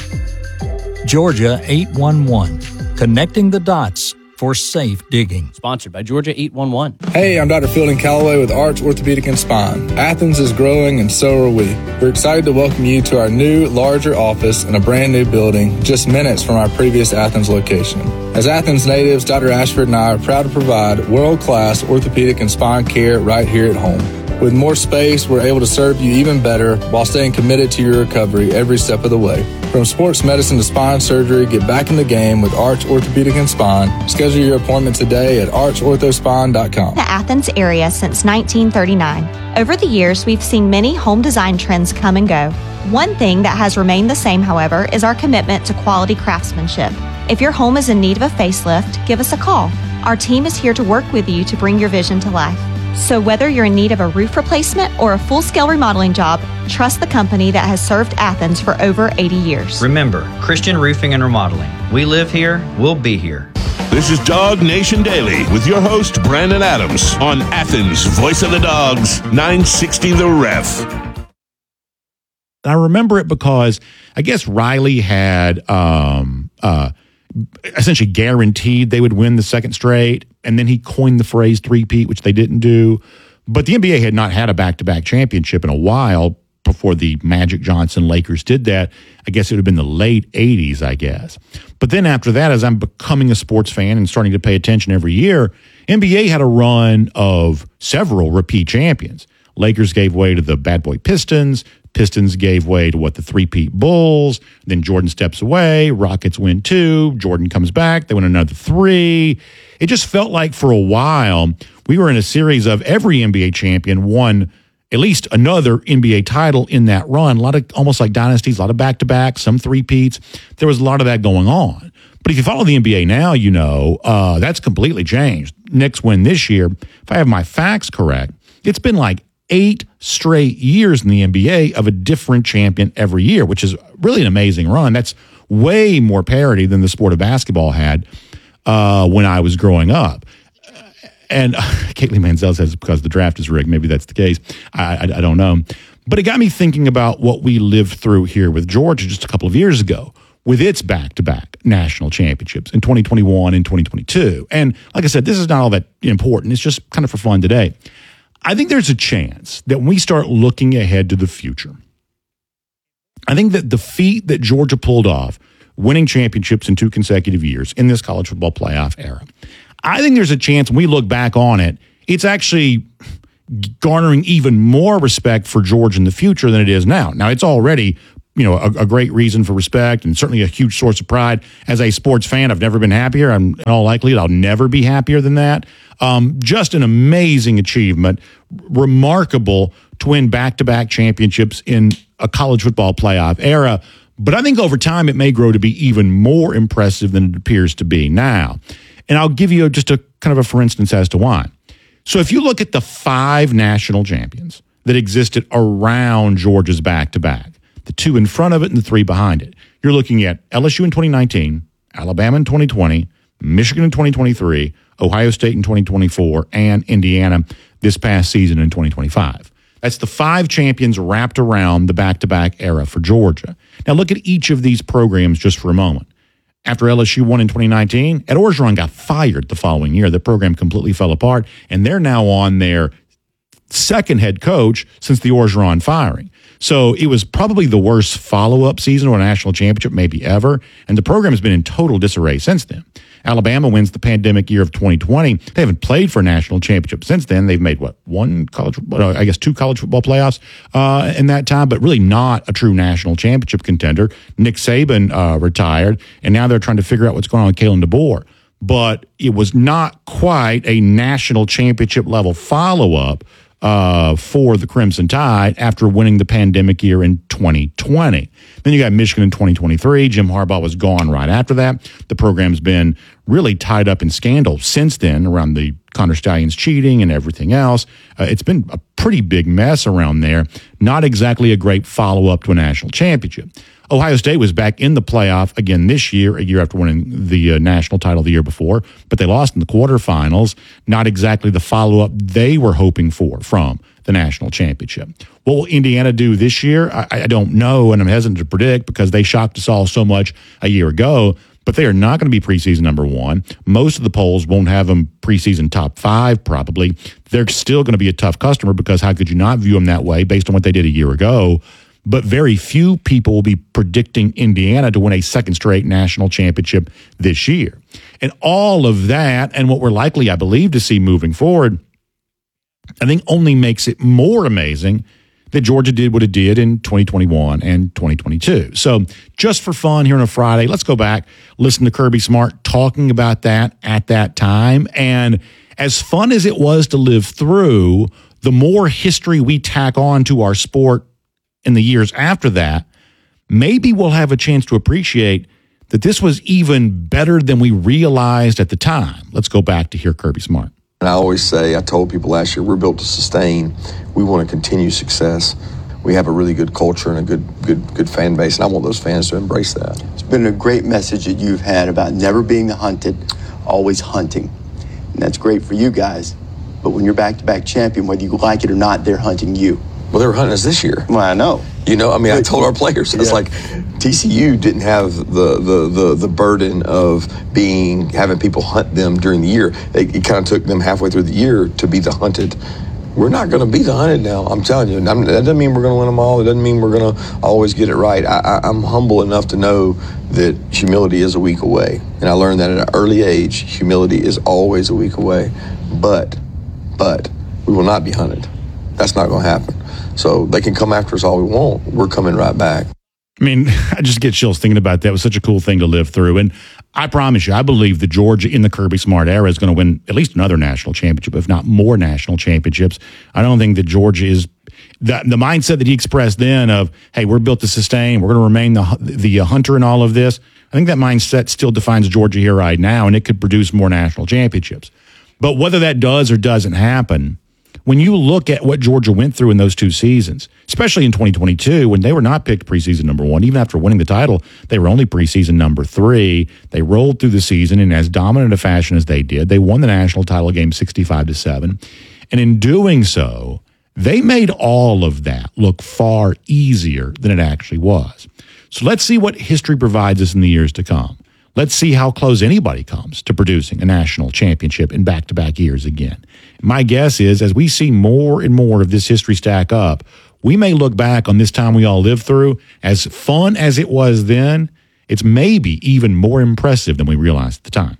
Georgia 811, connecting the dots for safe digging. Sponsored by Georgia 811. Hey, I'm Dr. Fielding Calloway with Arch Orthopedic and Spine. Athens is growing and so are we. We're excited to welcome you to our new, larger office in a brand new building just minutes from our previous Athens location. As Athens natives, Dr. Ashford and I are proud to provide world-class orthopedic and spine care right here at home. With more space, we're able to serve you even better while staying committed to your recovery every step of the way. From sports medicine to spine surgery, get back in the game with Arch Orthopedic and Spine. Schedule your appointment today at archorthospine.com. The Athens area since 1939. Over the years, we've seen many home design trends come and go. One thing that has remained the same, however, is our commitment to quality craftsmanship. If your home is in need of a facelift, give us a call. Our team is here to work with you to bring your vision to life. So whether you're in need of a roof replacement or a full-scale remodeling job, trust the company that has served Athens for over 80 years. Remember, Christian Roofing and Remodeling. We live here, we'll be here. This is Dog Nation Daily with your host, Brandon Adams, on Athens' Voice of the Dogs, 960 The Ref. I remember it because I guess Riley had essentially guaranteed they would win the second straight, and then he coined the phrase three-peat, which they didn't do. But the NBA had not had a back-to-back championship in a while before the Magic Johnson Lakers did that. I guess it would have been the late 80s, I guess. But then after that, as I'm becoming a sports fan and starting to pay attention every year, NBA had a run of several repeat champions. Lakers gave way to the Bad Boy Pistons. Pistons gave way to the three-peat Bulls. Then Jordan steps away. Rockets win 2. Jordan comes back. They win another 3. It just felt like for a while we were in a series of every NBA champion won at least another NBA title in that run. A lot of almost like dynasties, a lot of back-to-back, some three-peats. There was a lot of that going on. But if you follow the NBA now, you know that's completely changed. Knicks win this year. If I have my facts correct, it's been like 8 straight years in the NBA of a different champion every year, which is really an amazing run. That's way more parity than the sport of basketball had when I was growing up. And Caitlin Mansell says it's because the draft is rigged. Maybe that's the case. I don't know. But it got me thinking about what we lived through here with Georgia just a couple of years ago with its back-to-back national championships in 2021 and 2022. And like I said, this is not all that important. It's just kind of for fun today. I think there's a chance that when we start looking ahead to the future, I think that the feat that Georgia pulled off, winning championships in 2 consecutive years in this college football playoff era, I think there's a chance when we look back on it, it's actually garnering even more respect for Georgia in the future than it is now. Now, it's already, a great reason for respect and certainly a huge source of pride. As a sports fan, I've never been happier. In all likelihood, I'll never be happier than that. Just an amazing achievement, remarkable to win back-to-back championships in a college football playoff era. But I think over time it may grow to be even more impressive than it appears to be now. And I'll give you just a kind of a for instance as to why. So if you look at the 5 national champions that existed around Georgia's back-to-back, the 2 in front of it and the 3 behind it, you're looking at LSU in 2019, Alabama in 2020, Michigan in 2023, Ohio State in 2024, and Indiana this past season in 2025. That's the 5 champions wrapped around the back-to-back era for Georgia. Now look at each of these programs just for a moment. After LSU won in 2019, Ed Orgeron got fired the following year. The program completely fell apart, and they're now on their second head coach since the Orgeron firing. So it was probably the worst follow-up season or a national championship maybe ever, and the program has been in total disarray since then. Alabama wins the pandemic year of 2020. They haven't played for a national championship since then. They've made, 2 college football playoffs in that time, but really not a true national championship contender. Nick Saban retired, and now they're trying to figure out what's going on with Kalen DeBoer. But it was not quite a national championship level follow-up for the Crimson Tide after winning the pandemic year in 2020. Then you got Michigan in 2023. Jim Harbaugh was gone right after that. The program's been really tied up in scandal since then around the Connor Stallions cheating and everything else. It's been a pretty big mess around there. Not exactly a great follow-up to a national championship. Ohio State was back in the playoff again this year, a year after winning the national title the year before, but they lost in the quarterfinals. Not exactly the follow-up they were hoping for from the national championship. What will Indiana do this year? I don't know, and I'm hesitant to predict because they shocked us all so much a year ago, but they are not going to be preseason number 1. Most of the polls won't have them preseason top 5 probably. They're still going to be a tough customer because how could you not view them that way based on what they did a year ago? But very few people will be predicting Indiana to win a second straight national championship this year. And all of that, and what we're likely, I believe, to see moving forward, I think only makes it more amazing that Georgia did what it did in 2021 and 2022. So just for fun here on a Friday, let's go back, listen to Kirby Smart talking about that at that time. And as fun as it was to live through, the more history we tack on to our sport in the years after that, maybe we'll have a chance to appreciate that this was even better than we realized at the time. Let's go back to hear Kirby Smart. And I always say, I told people last year, we're built to sustain. We want to continue success. We have a really good culture and a good fan base, and I want those fans to embrace that. It's been a great message that you've had about never being the hunted, always hunting. And that's great for you guys. But when you're back-to-back champion, whether you like it or not, they're hunting you. Well, they were hunting us this year. Well, I know. You know, I mean, I told our players, it's like TCU didn't have the burden of having people hunt them during the year. It kind of took them halfway through the year to be the hunted. We're not going to be the hunted now. I'm telling you. That doesn't mean we're going to win them all. It doesn't mean we're going to always get it right. I'm humble enough to know that humility is a week away. And I learned that at an early age. Humility is always a week away. But we will not be hunted. That's not going to happen. So they can come after us all we want. We're coming right back. I mean, I just get chills thinking about that. It was such a cool thing to live through. And I promise you, I believe that Georgia in the Kirby Smart era is going to win at least another national championship, if not more national championships. I don't think that Georgia is the mindset that he expressed then of, hey, we're built to sustain, we're going to remain the hunter in all of this. I think that mindset still defines Georgia here right now, and it could produce more national championships. But whether that does or doesn't happen, when you look at what Georgia went through in those 2 seasons, especially in 2022, when they were not picked preseason number 1, even after winning the title, they were only preseason number 3. They rolled through the season in as dominant a fashion as they did. They won the national title game 65-7. And in doing so, they made all of that look far easier than it actually was. So let's see what history provides us in the years to come. Let's see how close anybody comes to producing a national championship in back-to-back years again. My guess is, as we see more and more of this history stack up, we may look back on this time we all lived through, as fun as it was then, it's maybe even more impressive than we realized at the time.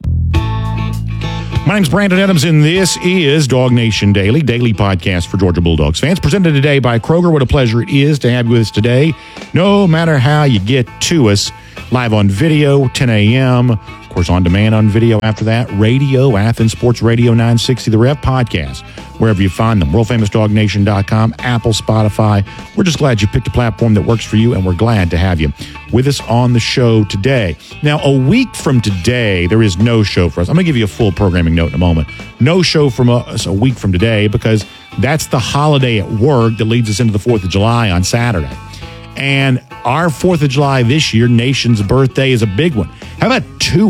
My name's Brandon Adams, and this is Dog Nation Daily podcast for Georgia Bulldogs fans, presented today by Kroger. What a pleasure it is to have you with us today, no matter how you get to us. Live on video, 10 a.m., of course, on demand on video after that, radio, Athens Sports Radio 960, The Rev podcast, wherever you find them, worldfamousdognation.com, Apple, Spotify. We're just glad you picked a platform that works for you, and we're glad to have you with us on the show today. Now, a week from today, there is no show for us. I'm going to give you a full programming note in a moment. No show from us a week from today, because that's the holiday at work that leads us into the 4th of July on Saturday. And our 4th of July this year, nation's birthday, is a big one. How about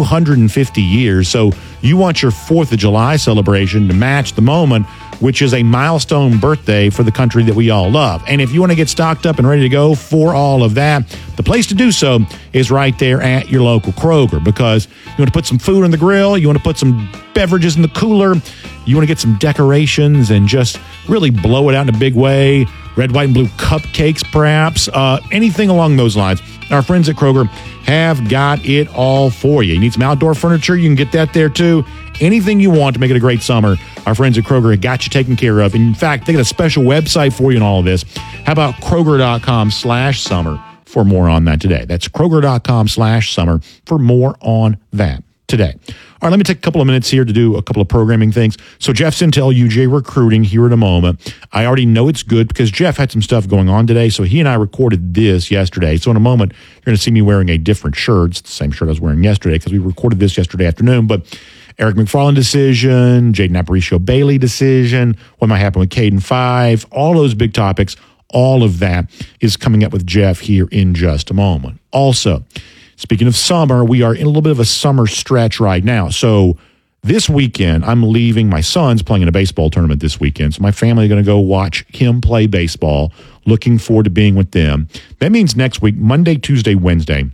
250 years? So you want your 4th of July celebration to match the moment, which is a milestone birthday for the country that we all love. And if you want to get stocked up and ready to go for all of that, the place to do so is right there at your local Kroger, because you want to put some food on the grill, you want to put some beverages in the cooler, you want to get some decorations and just really blow it out in a big way. Red, white, and blue cupcakes, perhaps, anything along those lines. Our friends at Kroger have got it all for you. You need some outdoor furniture, you can get that there too. Anything you want to make it a great summer, our friends at Kroger have got you taken care of. In fact, they got a special website for you in all of this. How about Kroger.com/summer for more on that today? That's Kroger.com/summer for more on that today. All right, let me take a couple of minutes here to do a couple of programming things. So Jeff Sintel, UJ Recruiting, here in a moment. I already know it's good because Jeff had some stuff going on today, so he and I recorded this yesterday. So in a moment, you're going to see me wearing a different shirt. It's the same shirt I was wearing yesterday because we recorded this yesterday afternoon. But Eric McFarland decision, Jaden Aparicio Bailey decision, what might happen with Caden 5, all those big topics, all of that is coming up with Jeff here in just a moment. Also, speaking of summer, we are in a little bit of a summer stretch right now. So this weekend, I'm leaving. My son's playing in a baseball tournament this weekend. So my family are going to go watch him play baseball. Looking forward to being with them. That means next week, Monday, Tuesday, Wednesday,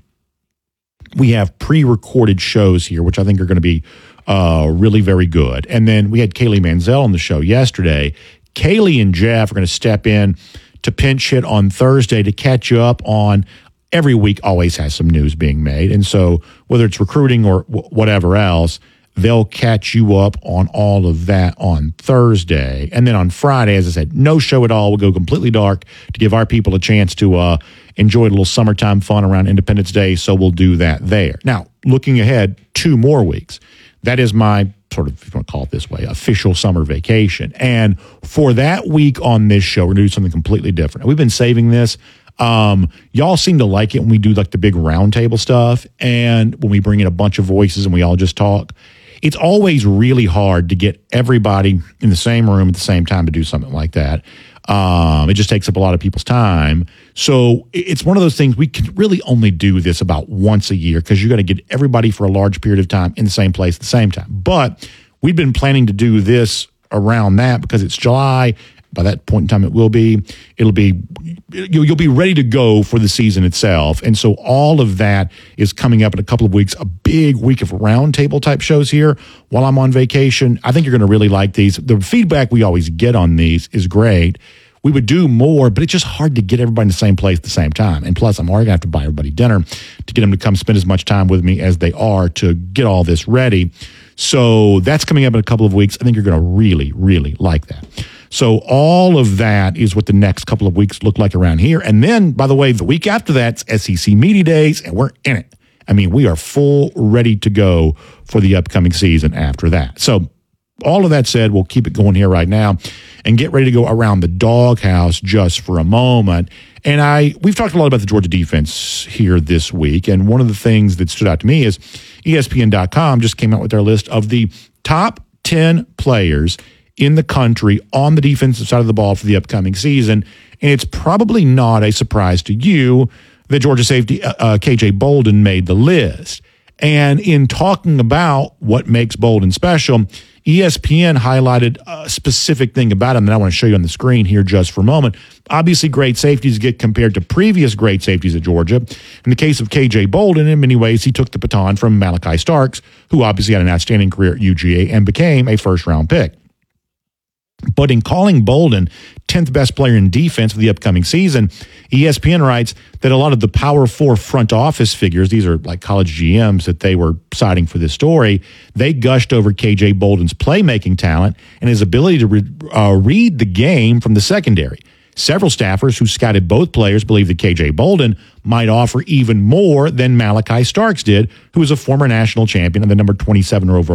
we have pre-recorded shows here, which I think are going to be really very good. And then we had Kaylee Manziel on the show yesterday. Kaylee and Jeff are going to step in to pinch hit on Thursday to catch you up on every week always has some news being made. And so whether it's recruiting or whatever else, they'll catch you up on all of that on Thursday. And then on Friday, as I said, no show at all. We'll go completely dark to give our people a chance to enjoy a little summertime fun around Independence Day. So we'll do that there. Now, looking ahead 2 more weeks, that is my sort of, if you want to call it this way, official summer vacation. And for that week on this show, we're going to do something completely different. We've been saving this. Y'all seem to like it when we do like the big roundtable stuff and when we bring in a bunch of voices and we all just talk. it's always really hard to get everybody in the same room at the same time to do something like that. It just takes up a lot of people's time. So it's one of those things we can really only do this about once a year because you got to get everybody for a large period of time in the same place at the same time. But we've been planning to do this around that because it's July. By that point in time, you'll be ready to go for the season itself. And so all of that is coming up in a couple of weeks, a big week of roundtable type shows here while I'm on vacation. I think you're going to really like these. The feedback we always get on these is great. We would do more, but it's just hard to get everybody in the same place at the same time. And plus, I'm already going to have to buy everybody dinner to get them to come spend as much time with me as they are to get all this ready. So that's coming up in a couple of weeks. I think you're going to really, really like that. So all of that is what the next couple of weeks look like around here. And then, by the way, the week after that's SEC Media Days, and we're in it. I mean, we are full ready to go for the upcoming season after that. So all of that said, we'll keep it going here right now and get ready to go around the doghouse just for a moment. And we've talked a lot about the Georgia defense here this week. And one of the things that stood out to me is ESPN.com just came out with their list of the top 10 players in the country on the defensive side of the ball for the upcoming season. And it's probably not a surprise to you that Georgia safety KJ Bolden made the list. And in talking about what makes Bolden special, ESPN highlighted a specific thing about him that I want to show you on the screen here just for a moment. Obviously, great safeties get compared to previous great safeties at Georgia. In the case of KJ Bolden, in many ways, he took the baton from Malachi Starks, who obviously had an outstanding career at UGA and became a first-round pick. But in calling Bolden 10th best player in defense for the upcoming season, ESPN writes that a lot of the Power 4 front office figures, these are like college GMs that they were citing for this story, they gushed over KJ Bolden's playmaking talent and his ability to read the game from the secondary. Several staffers who scouted both players believe that KJ Bolden might offer even more than Malachi Starks did, who was a former national champion and the number 27 overall